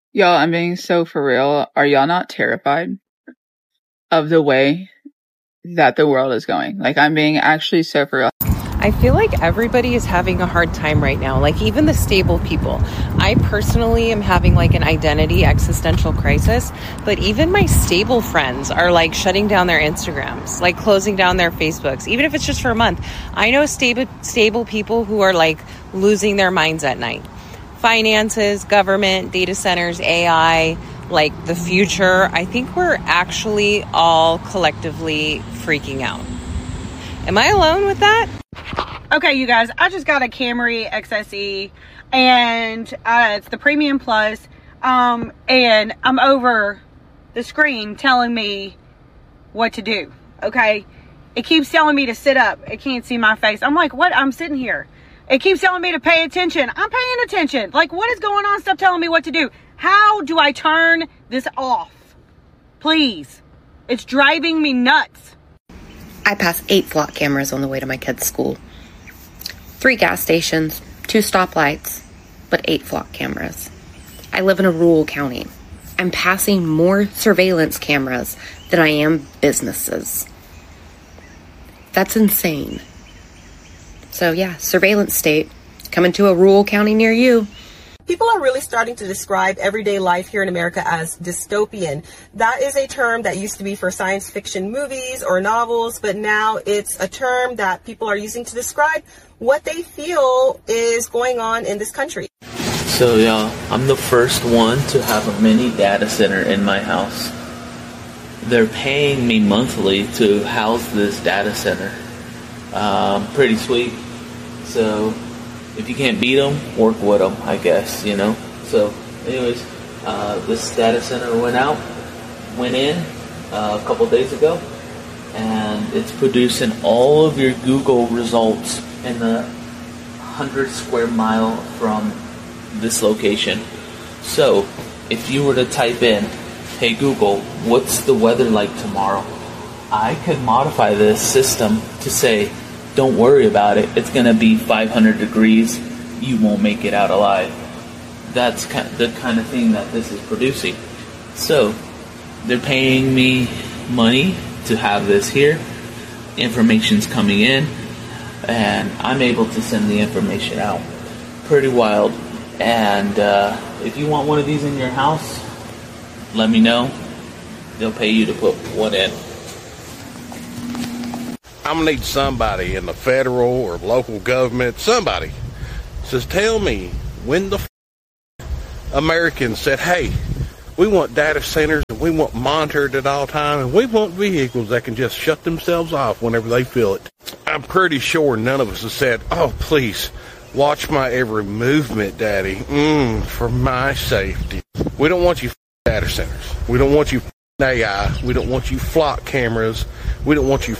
Y'all, I'm being so for real. Are y'all not terrified of the way that the world is going? Like, I'm being actually so for real. I feel like everybody is having a hard time right now. Like, even the stable people. I personally am having like an identity existential crisis, but even my stable friends are like shutting down their Instagrams, like closing down their Facebooks, even if it's just for a month. I know stable people who are like losing their minds at night. Finances, government, data centers, AI, like the future. I think we're actually all collectively freaking out. Am I alone with that? Okay, you guys, I just got a Camry XSE, and it's the Premium Plus, and I'm over the screen telling me what to do, okay? It keeps telling me to sit up. It can't see my face. I'm like, what? I'm sitting here. It keeps telling me to pay attention. I'm paying attention. Like, what is going on? Stop telling me what to do. How do I turn this off? Please. It's driving me nuts. I pass 8 flock cameras on the way to my kids' school. 3 gas stations, 2 stoplights, but 8 flock cameras. I live in a rural county. I'm passing more surveillance cameras than I am businesses. That's insane. So yeah, surveillance state coming to a rural county near you. People are really starting to describe everyday life here in America as dystopian. That is a term that used to be for science fiction movies or novels, but now it's a term that people are using to describe what they feel is going on in this country. So y'all, I'm the first one to have a mini data center in my house. They're paying me monthly to house this data center. Pretty sweet. So if you can't beat them, work with them, I guess, you know. So anyways, this data center went in a couple days ago, and it's producing all of your Google results in the 100 square mile from this location. So if you were to type in, hey Google, what's the weather like tomorrow? I could modify this system to say, don't worry about it. It's going to be 500 degrees. You won't make it out alive. That's the kind of thing that this is producing. So they're paying me money to have this here. Information's coming in, and I'm able to send the information out. Pretty wild. And if you want one of these in your house, let me know. They'll pay you to put one in. I'm going to need somebody in the federal or local government, somebody says, tell me when the Americans said, hey, we want data centers and we want monitored at all times and we want vehicles that can just shut themselves off whenever they feel it. I'm pretty sure none of us have said, oh, please, watch my every movement, Daddy, for my safety. We don't want you data centers. We don't want you AI. We don't want you flock cameras. We don't want you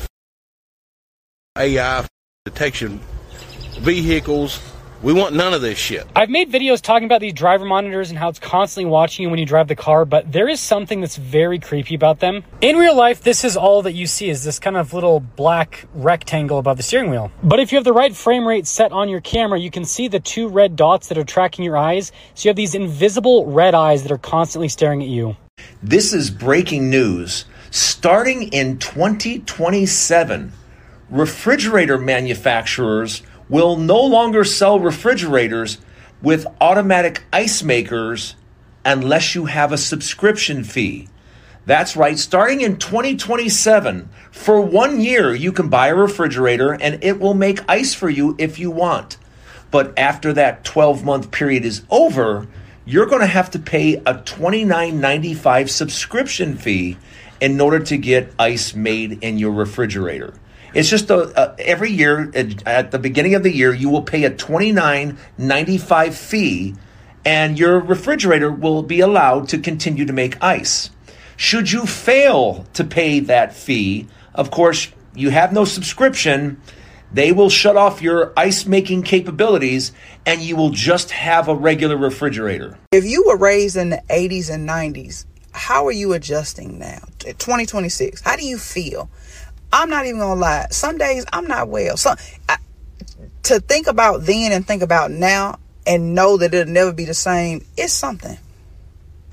AI detection vehicles. We want none of this shit. I've made videos talking about these driver monitors and how it's constantly watching you when you drive the car, but there is something that's very creepy about them. In real life, this is all that you see, is this kind of little black rectangle above the steering wheel. But if you have the right frame rate set on your camera, you can see the 2 red dots that are tracking your eyes. So you have these invisible red eyes that are constantly staring at you. This is breaking news. Starting in 2027, refrigerator manufacturers will no longer sell refrigerators with automatic ice makers unless you have a subscription fee. That's right, starting in 2027, for 1 year, you can buy a refrigerator and it will make ice for you if you want. But after that 12-month period is over, you're going to have to pay a $29.95 subscription fee in order to get ice made in your refrigerator. It's just every year at the beginning of the year, you will pay a $29.95 fee and your refrigerator will be allowed to continue to make ice. Should you fail to pay that fee, of course, you have no subscription, they will shut off your ice making capabilities and you will just have a regular refrigerator. If you were raised in the 80s and 90s, how are you adjusting now? 2026, how do you feel? I'm not even gonna lie. Some days I'm not well. To think about then and think about now and know that it'll never be the same, it's something.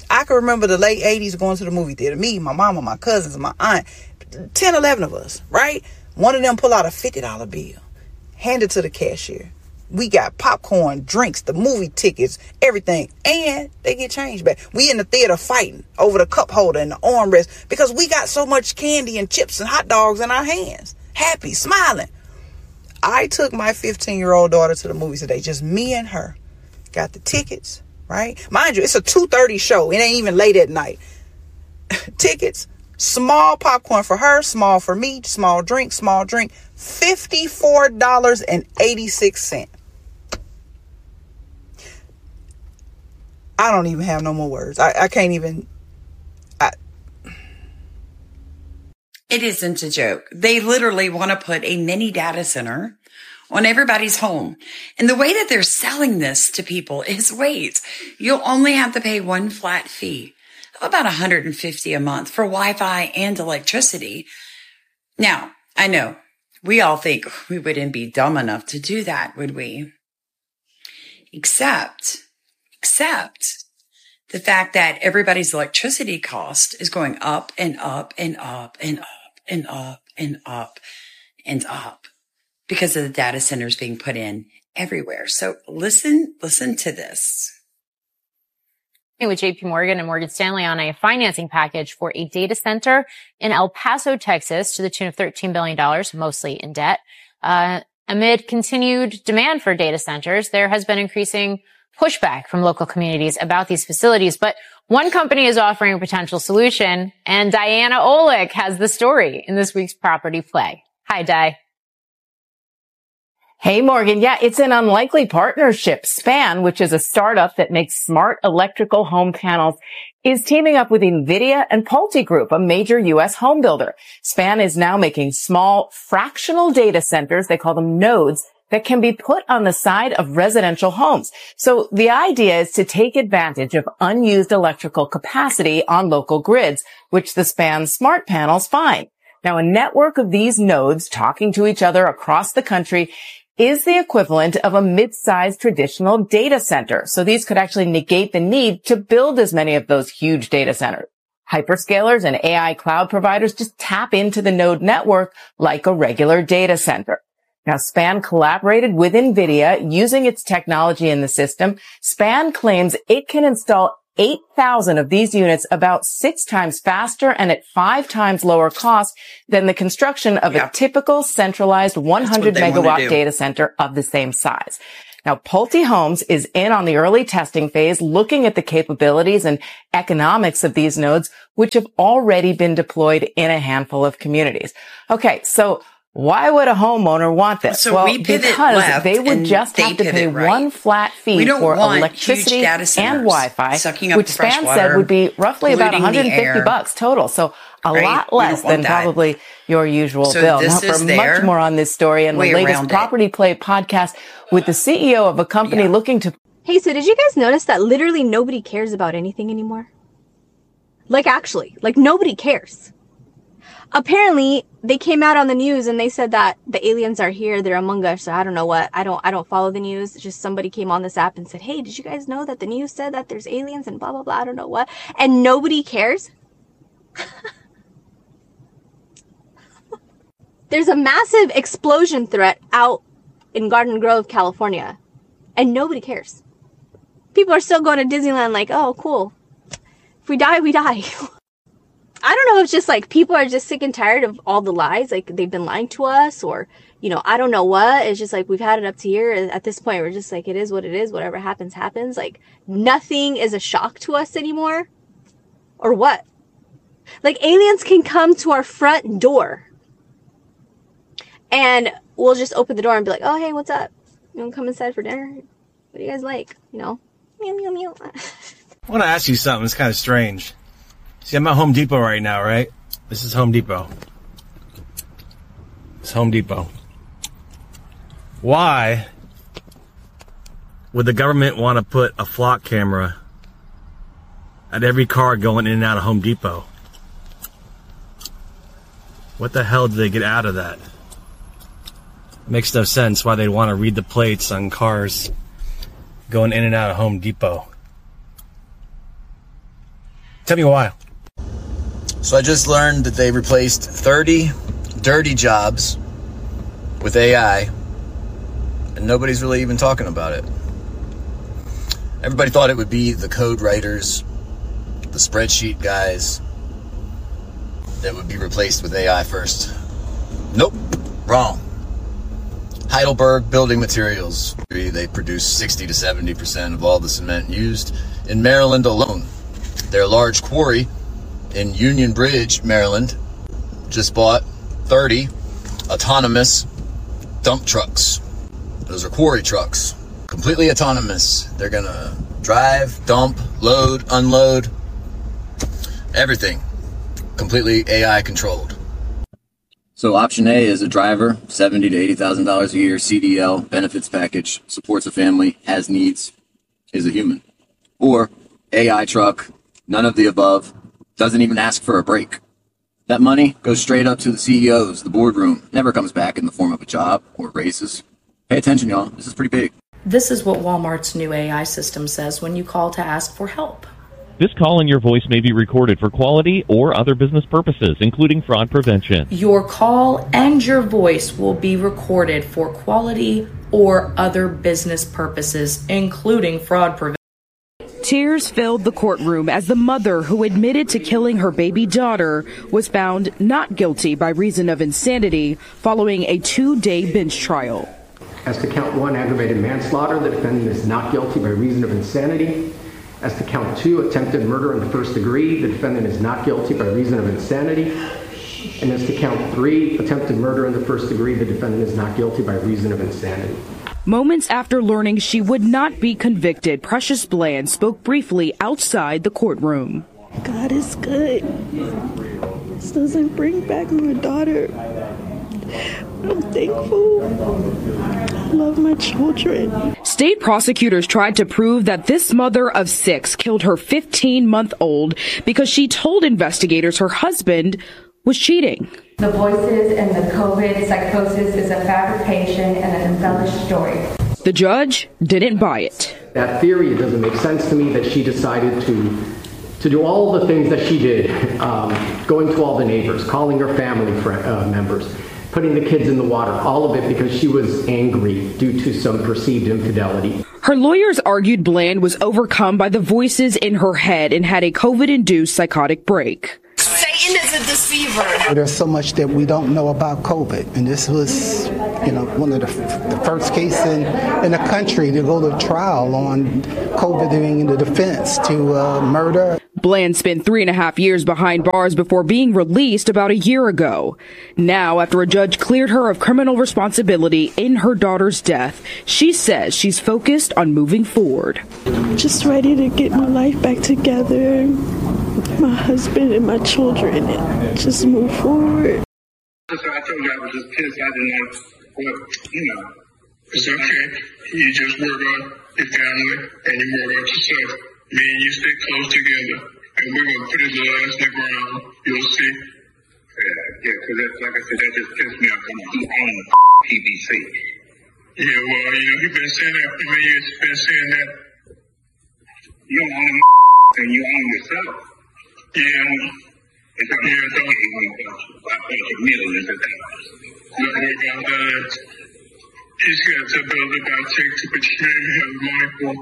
I can remember the late 80s going to the movie theater. Me, my mama, my cousins, my aunt. 10, 11 of us, right? One of them pull out a $50 bill. Hand it to the cashier. We got popcorn, drinks, the movie tickets, everything. And they get change back. We in the theater fighting over the cup holder and the armrest because we got so much candy and chips and hot dogs in our hands. Happy, smiling. I took my 15-year-old daughter to the movies today. Just me and her. Got the tickets, right? Mind you, it's a 2:30 show. It ain't even late at night. Tickets, small popcorn for her, small for me, small drink, $54.86. I don't even have no more words. I can't even. It isn't a joke. They literally want to put a mini data center on everybody's home. And the way that they're selling this to people is, wait, you'll only have to pay one flat fee of about $150 a month for Wi-Fi and electricity. Now, I know we all think we wouldn't be dumb enough to do that, would we? Except the fact that everybody's electricity cost is going up and up and up and up and up and up and up because of the data centers being put in everywhere. So listen to this. With JP Morgan and Morgan Stanley on a financing package for a data center in El Paso, Texas, to the tune of $13 billion, mostly in debt. Amid continued demand for data centers, there has been increasing pushback from local communities about these facilities. But one company is offering a potential solution, and Diana Olick has the story in this week's Property Play. Hi, Di. Hey, Morgan. Yeah, it's an unlikely partnership. Span, which is a startup that makes smart electrical home panels, is teaming up with NVIDIA and PulteGroup, a major U.S. home builder. Span is now making small fractional data centers, they call them nodes, that can be put on the side of residential homes. So the idea is to take advantage of unused electrical capacity on local grids, which the Span smart panels find. Now, a network of these nodes talking to each other across the country is the equivalent of a mid-sized traditional data center. So these could actually negate the need to build as many of those huge data centers. Hyperscalers and AI cloud providers just tap into the node network like a regular data center. Now, Span collaborated with NVIDIA using its technology in the system. Span claims it can install 8,000 of these units about 6 times faster and at 5 times lower cost than the construction of a typical centralized 100 megawatt data center of the same size. Now, Pulte Homes is in on the early testing phase, looking at the capabilities and economics of these nodes, which have already been deployed in a handful of communities. Okay, so why would a homeowner want this? So well, we pivot because left they would just have to pay one flat fee for electricity and Wi-Fi, which Span said would be roughly about $150 total. So a lot less than probably your usual bill. Now, for much more on this story and the latest Property Play podcast with the CEO of a company looking to... Hey, so did you guys notice that literally nobody cares about anything anymore? Like, actually, like nobody cares. Apparently, they came out on the news and they said that the aliens are here, they're among us. So I don't know what. I don't follow the news. It's just somebody came on this app and said, "Hey, did you guys know that the news said that there's aliens and blah blah blah, I don't know what." And nobody cares. There's a massive explosion threat out in Garden Grove, California, and nobody cares. People are still going to Disneyland like, "Oh, cool. If we die, we die." I don't know if it's just like people are just sick and tired of all the lies, like they've been lying to us, or, you know, I don't know what. It's just like we've had it up to here. At this point, we're just like, it is what it is. Whatever happens, happens. Like nothing is a shock to us anymore. Or what? Like aliens can come to our front door and we'll just open the door and be like, "Oh, hey, what's up? You want to come inside for dinner? What do you guys like? You know?" Meow, meow, meow. I want to ask you something. It's kind of strange. See, I'm at Home Depot right now, right? This is Home Depot. It's Home Depot. Why would the government want to put a flock camera at every car going in and out of Home Depot? What the hell did they get out of that? Makes no sense why they'd want to read the plates on cars going in and out of Home Depot. Tell me why. So I just learned that they replaced 30 dirty jobs with AI, and nobody's really even talking about it. Everybody thought it would be the code writers, the spreadsheet guys that would be replaced with AI first. Nope, wrong. Heidelberg Building Materials, they produce 60 to 70% of all the cement used in Maryland alone. Their large quarry in Union Bridge, Maryland, just bought 30 autonomous dump trucks. Those are quarry trucks, completely autonomous. They're gonna drive, dump, load, unload, everything completely AI controlled. So option A is a driver, $70,000 to $80,000 a year, CDL, benefits package, supports a family, has needs, is a human. Or AI truck, none of the above, doesn't even ask for a break. That money goes straight up to the CEOs, the boardroom, never comes back in the form of a job or raises. Pay attention, y'all. This is pretty big. This is what Walmart's new AI system says when you call to ask for help. This call and your voice may be recorded for quality or other business purposes, including fraud prevention. Your call and your voice will be recorded for quality or other business purposes, including fraud prevention. Tears filled the courtroom as the mother who admitted to killing her baby daughter was found not guilty by reason of insanity following a 2-day bench trial. As to count 1, aggravated manslaughter, the defendant is not guilty by reason of insanity. As to count 2, attempted murder in the first degree, the defendant is not guilty by reason of insanity. And as to count 3, attempted murder in the first degree, the defendant is not guilty by reason of insanity. Moments after learning she would not be convicted, Precious Bland spoke briefly outside the courtroom. God is good. This doesn't bring back my daughter. I'm thankful. I love my children. State prosecutors tried to prove that this mother of 6 killed her 15-month-old because she told investigators her husband was cheating. The voices and the COVID psychosis is a fabrication and an embellished story. The judge didn't buy it. That theory, it doesn't make sense to me that she decided to do all the things that she did, going to all the neighbors, calling her family members, putting the kids in the water, all of it because she was angry due to some perceived infidelity. Her lawyers argued Bland was overcome by the voices in her head and had a COVID-induced psychotic break. Satan is a deceiver. There's so much that we don't know about COVID, and this was, one of the first cases in the country to go to trial on COVID in the defense to murder. Bland spent 3.5 years behind bars before being released about a year ago. Now, after a judge cleared her of criminal responsibility in her daughter's death, she says she's focused on moving forward. I'm just ready to get my life back together, my husband and my children, and just move forward. So I told you I was just pissed. I didn't know what, it's okay. You just work on your family and you work on yourself. Me and you stay close together, and we're going to put his ass in the ground. You'll see. Yeah, because that's, like I said, that just pissed me off. He owns PBC. Yeah, well, he's been saying that for many years. He's been saying that. You don't own and you own yourself. Yeah. It's a bunch of millions of dollars. Don't worry about that. He's got to build about take to betray him, Michael.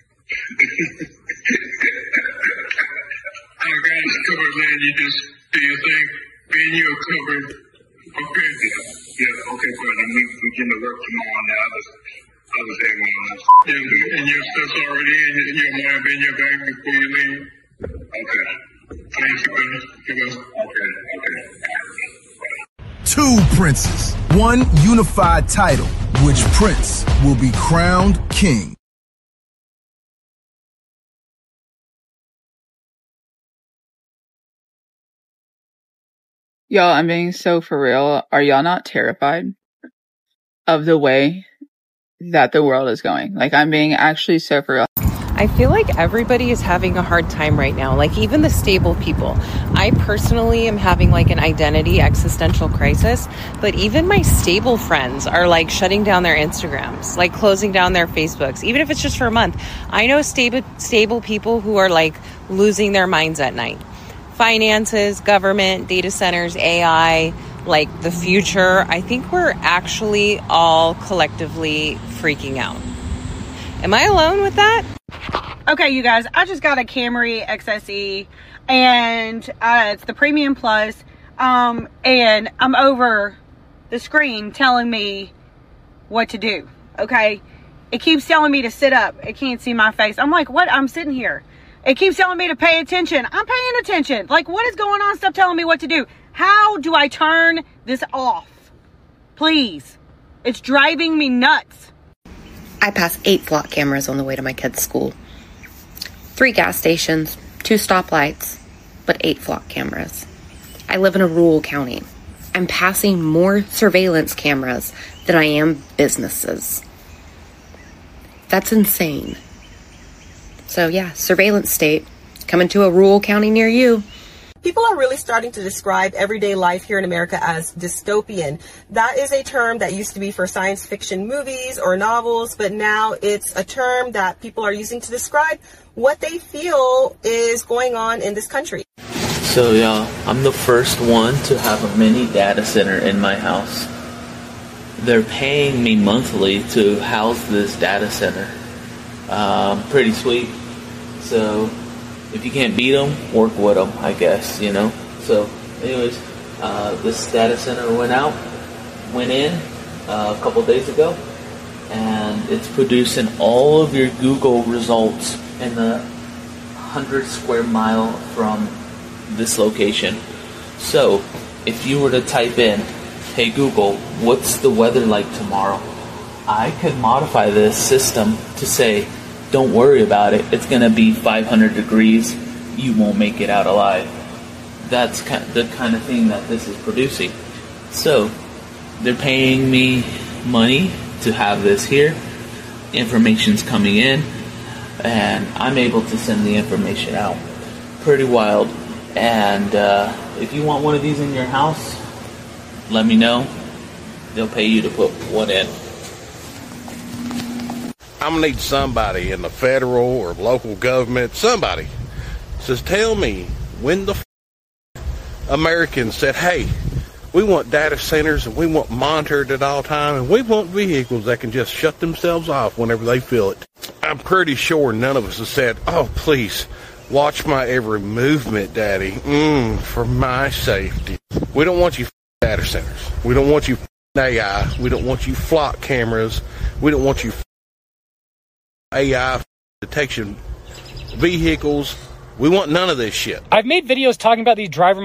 Our guys covered, man. You just do your thing. Me and you are covered. Okay. Yeah, okay, brother. We get to work tomorrow now. I was there when I was. Yeah, and your stuff's already in your mind, in your bag before you leave. Okay. Thank you, brother. Okay. 2 princes, 1 unified title. Which prince will be crowned king? Y'all, I'm being so for real. Are y'all not terrified of the way that the world is going? Like, I'm being actually so for real. I feel like everybody is having a hard time right now. Like, even the stable people. I personally am having like an identity existential crisis, but even my stable friends are like shutting down their Instagrams, like closing down their Facebooks, even if it's just for a month. I know stable people who are like losing their minds at night. Finances, government, data centers, AI, like the future. I think we're actually all collectively freaking out. Am I alone with that? Okay, you guys, I just got a Camry XSE, and it's the Premium Plus, and I'm over the screen telling me what to do, okay? It keeps telling me to sit up. It can't see my face. I'm like, what? I'm sitting here. It keeps telling me to pay attention. I'm paying attention. Like, what is going on? Stop telling me what to do. How do I turn this off? Please. It's driving me nuts. I pass 8 flock cameras on the way to my kids' school. 3 gas stations, 2 stoplights, but 8 flock cameras. I live in a rural county. I'm passing more surveillance cameras than I am businesses. That's insane. So yeah, surveillance state coming to a rural county near you. People are really starting to describe everyday life here in America as dystopian. That is a term that used to be for science fiction movies or novels, but now it's a term that people are using to describe what they feel is going on in this country. So y'all, I'm the first one to have a mini data center in my house. They're paying me monthly to house this data center. Pretty sweet. So if you can't beat them, work with them, I guess, you know. So anyways, this data center went in a couple days ago, and it's producing all of your Google results in the 100 square mile from this location. So if you were to type in, hey Google, what's the weather like tomorrow? I could modify this system to say, don't worry about it, it's going to be 500 degrees, you won't make it out alive. That's the kind of thing that this is producing. So they're paying me money to have this here, information's coming in, and I'm able to send the information out. Pretty wild. And if you want one of these in your house, let me know. They'll pay you to put one in. I'm going to need somebody in the federal or local government, somebody says, tell me when the Americans said, hey, we want data centers and we want monitored at all time and we want vehicles that can just shut themselves off whenever they feel it. I'm pretty sure none of us have said, oh, please, watch my every movement, Daddy, for my safety. We don't want you data centers. We don't want you AI. We don't want you flock cameras. We don't want you AI detection vehicles. We want none of this shit. I've made videos talking about these driver